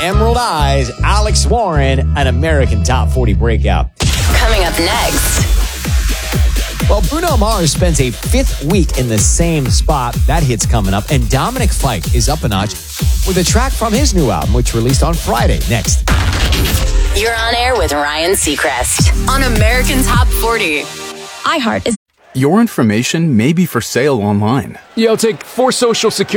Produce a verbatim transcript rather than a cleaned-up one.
Emerald Eyes, Alex Warren, an American Top forty breakout. Coming up next. Well, Bruno Mars spends a fifth week in the same spot. That hit's coming up. And Dominic Fike is up a notch with a track from his new album, which released on Friday. Next. You're on air with Ryan Seacrest on American Top forty. iHeart is. Your information may be for sale online. Yeah, I'll take four social security.